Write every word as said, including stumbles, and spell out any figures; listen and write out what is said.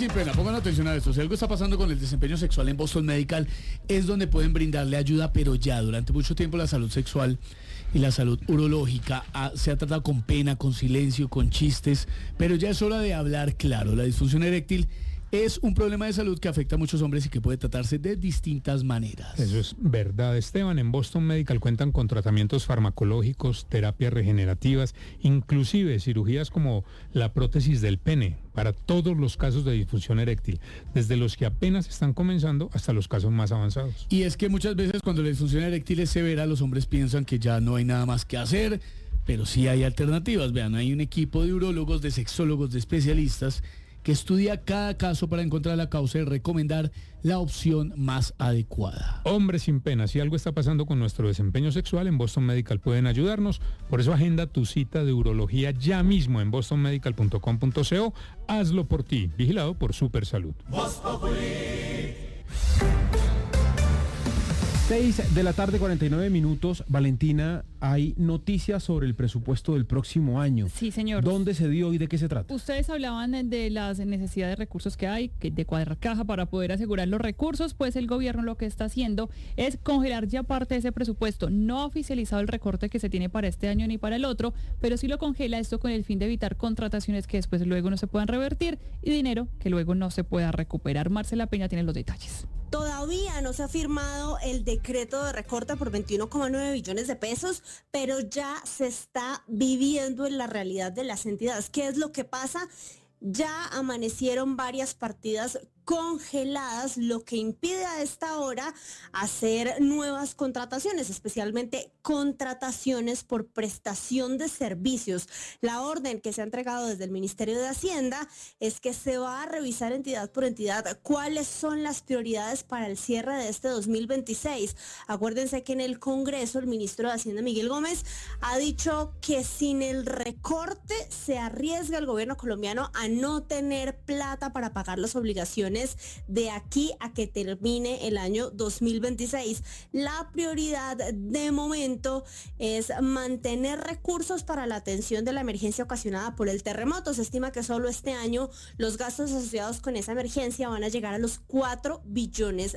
sin pena, pongan atención a esto. Si algo está pasando con el desempeño sexual en Boston Medical, es donde pueden brindarle ayuda, pero ya. Durante mucho tiempo la salud sexual y la salud urológica ha, se ha tratado con pena, con silencio, con chistes, pero ya es hora de hablar claro. La disfunción eréctil es un problema de salud que afecta a muchos hombres y que puede tratarse de distintas maneras. Eso es verdad, Esteban. En Boston Medical cuentan con tratamientos farmacológicos, terapias regenerativas, inclusive cirugías como la prótesis del pene, para todos los casos de disfunción eréctil, desde los que apenas están comenzando hasta los casos más avanzados. Y es que muchas veces cuando la disfunción eréctil es severa, los hombres piensan que ya no hay nada más que hacer, pero sí hay alternativas. Vean, hay un equipo de urólogos, de sexólogos, de especialistas que estudia cada caso para encontrar la causa y recomendar la opción más adecuada. Hombres sin pena, si algo está pasando con nuestro desempeño sexual, en Boston Medical pueden ayudarnos. Por eso agenda tu cita de urología ya mismo en boston medical punto com punto co. Hazlo por ti, vigilado por Supersalud. seis de la tarde, cuarenta y nueve minutos. Valentina, hay noticias sobre el presupuesto del próximo año. Sí, señor. ¿Dónde se dio y de qué se trata? Ustedes hablaban de las necesidades de recursos que hay, que de cuadrar caja para poder asegurar los recursos, pues el gobierno lo que está haciendo es congelar ya parte de ese presupuesto. No ha oficializado el recorte que se tiene para este año ni para el otro, pero sí lo congela, esto con el fin de evitar contrataciones que después luego no se puedan revertir y dinero que luego no se pueda recuperar. Marcela Peña tiene los detalles. Todavía no se ha firmado el decreto de recorte por veintiuno coma nueve billones de pesos, pero ya se está viviendo en la realidad de las entidades. ¿Qué es lo que pasa? Ya amanecieron varias partidas congeladas, lo que impide a esta hora hacer nuevas contrataciones, especialmente contrataciones por prestación de servicios. La orden que se ha entregado desde el Ministerio de Hacienda es que se va a revisar entidad por entidad cuáles son las prioridades para el cierre de este dos mil veintiséis. Acuérdense que en el Congreso el ministro de Hacienda, Miguel Gómez, ha dicho que sin el recorte se arriesga el gobierno colombiano a no tener plata para pagar las obligaciones de aquí a que termine el año dos mil veintiséis. La prioridad de momento es mantener recursos para la atención de la emergencia ocasionada por el terremoto. Se estima que solo este año los gastos asociados con esa emergencia van a llegar a los cuatro billones